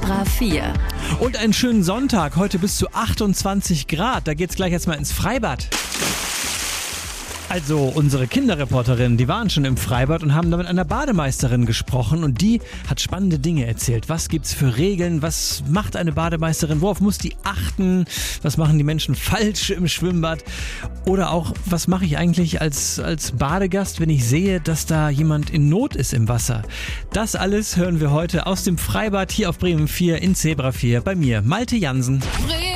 Zebra 4. Und einen schönen Sonntag, heute bis zu 28 Grad. Da geht's gleich jetzt mal ins Freibad. Also unsere Kinderreporterinnen, die waren schon im Freibad und haben da mit einer Bademeisterin gesprochen und die hat spannende Dinge erzählt. Was gibt's für Regeln? Was macht eine Bademeisterin? Worauf muss die achten? Was machen die Menschen falsch im Schwimmbad? Oder auch, was mache ich eigentlich als Badegast, wenn ich sehe, dass da jemand in Not ist im Wasser? Das alles hören wir heute aus dem Freibad hier auf Bremen 4 in Zebra 4 bei mir, Malte Jansen.